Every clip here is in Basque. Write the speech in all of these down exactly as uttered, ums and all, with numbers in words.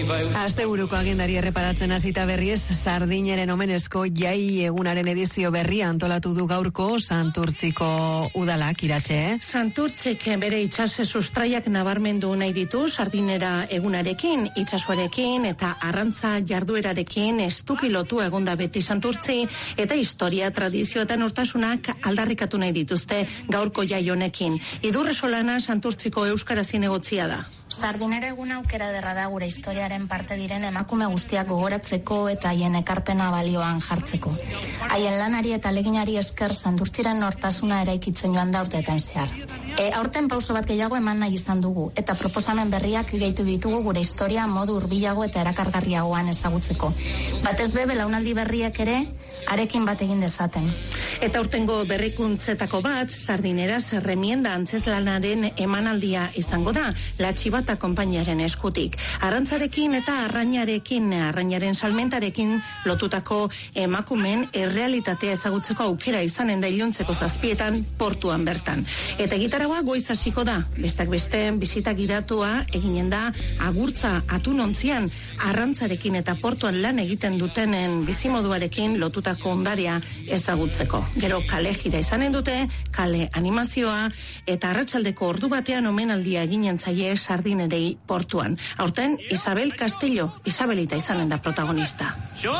Asteburuko agendari erreparatzen hasita berriz, Sardineren omenezko jai egunaren edizio berria antolatu du gaurko Santurtziko udalak, Iratxe. Santurtzik bere itsas sustraiak nabarmendu nahi ditu Sardinera egunarekin, itsasoarekin eta arrantza jarduerarekin estuki lotu egonda beti Santurtzi eta historia, tradizio eta nortasunak aldarrikatu nahi dituzte gaurko jai honekin. Idurresolana Santurtziko euskara zinegotzia da. Sardinera eguna aukera derra da gure historiaren parte diren emakume guztiak gogoratzeko eta haien ekarpena balioan jartzeko. Haien lanari eta leginari esker Santurtziren nortasuna eraikitzen joan da urteetan zehar. E, aurten pauso bat gehiago eman nahi izan dugu eta proposamen berriak gehitu ditugu gure historia modu hurbilago eta erakargarriagoan ezagutzeko. Batez be belaunaldi berriek ere arekin bat egin dezaten. Eta urtengo berrikuntzetako bat, Sardineraz remienda antzezlanaren emanaldia izango da, La Txibata konpainiaren eskutik. Arrantzarekin eta arrainarekin, arrainaren salmentarekin lotutako emakumen errealitatea ezagutzeko aukera izanen da iluntzeko zazpietan portuan bertan. Eta gitaragoa goiz hasiko da, bestak beste bisita gidatua eginen da agurtza atunontzian arrantzarekin eta portuan lan egiten dutenen bizimoduarekin lotutako ondarea ezagutzeko. Gero kale jira izanen dute, kale animazioa eta arratsaldeko ordu batean omenaldia eginen zaie Sardinerei portuan. Aurten Isabel Castillo, Isabelita izanen da protagonista.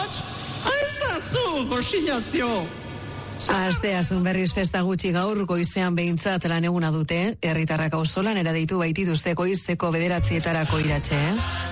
Asteazun berriz festa gutxi gaur goizean behintzat lan eguna dute, herritarrak auzolan eradeitu baitituzte goizeko bederatzietarako, Iratxe, eh?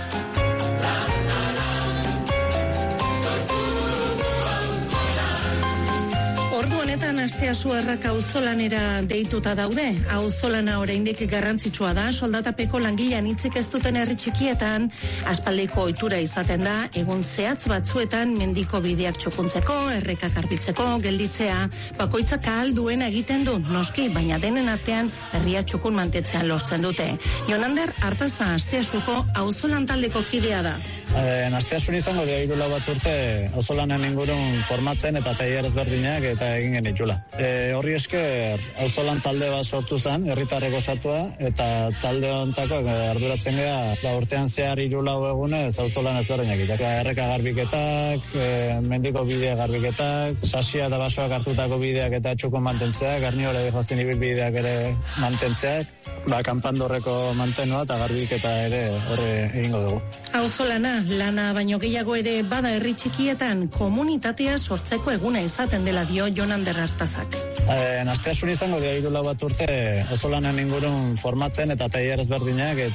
Asteazu errak auzolanera deituta daude. Auzolana oraindik garrantzitsua da, soldatapeko langilean hitzik ez duten herri txikietan, aspaldiko ohitura izaten da, egun zehatz batzuetan mendiko bideak txukuntzeko, errekak garbitzeko, gelditzea, bakoitzak ahal duena egiten du, noski, baina denen artean herria txukun mantetzean lortzen dute. Jonander Artaza Asteazuko auzolan taldeko kidea da. Eh, Asteazun izango dira hiru lau bat urte auzolanen ingurun formatzen eta tailer ezberdinak eta egin genitula. E, horri esker auzolan talde bat sortu zen, herritarrek osatua, eta talde hontako arduratzen gara da urtean zehar hiru lau egunez auzolan ezberdinak egiten. Erreka garbiketak, e, mendiko bidea garbiketak, sasia eta basoak hartutako bideak eta txukun mantentzeak, garniore jozten ibilbideak ere mantentzeak, ba, kanpandorreko mantenua eta garbiketa ere horre egingo dugu. Auzolana, lana baino gehiago ere bada herri txikietan komunitatea sortzeko eguna izaten dela dio Jonander Artazak. Eh, Asteazun izango dira hiru lau bat urte auzolanen ingurun formatzen eta tailer ezberdinak